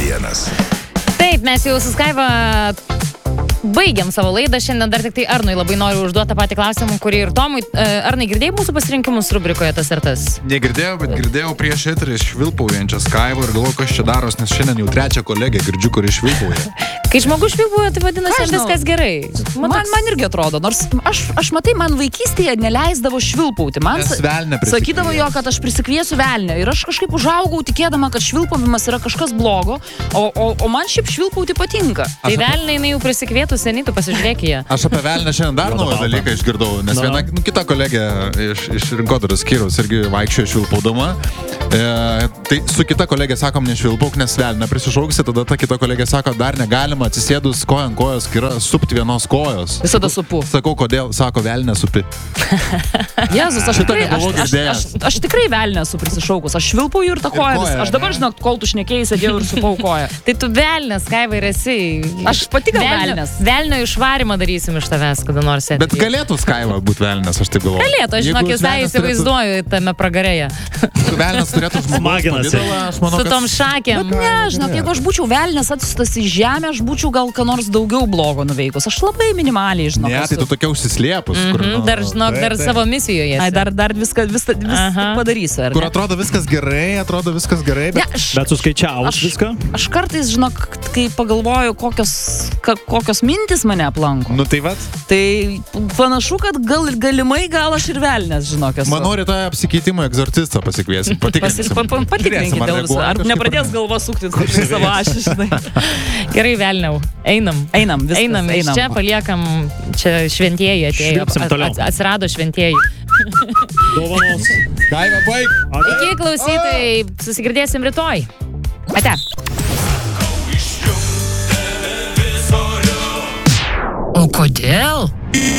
naujienas. Taip, mes jau su Skaiva baigiam savo laidą. Šiandien dar tik tai Arnui labai noriu užduoti tą patį klausimą, kurį ir Tomui. Arnai, girdėjai mūsų pasirinkimus rubrikoje tas ir tas? Negirdėjau, bet girdėjau prieš eterį švilpaujančią Skaivą ir galvoju, kas čia daros, nes šiandien jau trečią kolegę girdžiu, kuri švilpauja. Kai žmogus švilpauja, tai vadinasi viskas gerai. Man irgi atrodo, nors aš matai, man vaikystėje neleisdavo švilpauti. Man sakydavo jo, kad aš prisikviesiu velnę. Ir aš kažkaip užaugau tikėdama, kad švilpavimas yra kažkas blogo, o man šiaip švilpauti patinka. Tai velnė jinai jau prisikvietų seniai, tu pasižiūrėk ją. Aš apie velnę šiandien dar naują dalyką išgirdau, nes viena kita kolegė iš rinkodaros skyriaus irgi vaikščiojo švilpaudama. Tai su kita kolegė sakom, nešvilpauk, nes velnę prisišauksi, tada ta kita kolegė sako, dar negalima atsisėdus koja ant kojos, kai yra supti vienos kojos. Visada supu. Sakau, kodėl, sako, velnę supi. Jezus, aš tikrai velnę esu prisišaukus, aš švilpauju ir ta koja vis. Aš dabar, žinok, kol tu šnekėjai, sėdėjau ir supau koją. Tai tu velnės, Skaiva, ir esi. Aš pati gal velnės. Velnio išvarimą darysim iš tavęs, kada nors. Bet galėtų Skaiva būti velnės, aš taip galvoju. Galėtų, aš žinok, visai įsivaizduoju tame pragarėje. Velnės turėtų žmogaus pavidalą, aš manau, su tom šakėm. Bet ne, žinok, jeigu aš būčiau velnės atsistas į žemę, aš būčiau gal ką nors daugiau blogo nuveikus. Aš labai minimaliai, žinok. Ne, tai tu tokia užsislėpus. Dar, žinok, dar savo misijoje. Ai, dar viską padarysiu, ar ne? Kur atrodo viskas gerai, bet suskaičiavus viską. Aš kartais, žinok, kai pagalvoju, kokios mintis mane aplanko. Nu tai vat. Tai panašu, kad galimai aš ir velnės, žinok, esu. Manau, rytoj apsikeitimo egzorcistą pasikviesim. Patikrinkite, ar nepradės galva sukti savo ašį, žinai. Gerai, velniau. Einam. Iš čia paliekam, čia šventieji atėjo. Atsirado šventieji. Dovanos. Skaiva, baig. Iki klausytojai, susigirdėsim rytoj. Ate. O kodėl?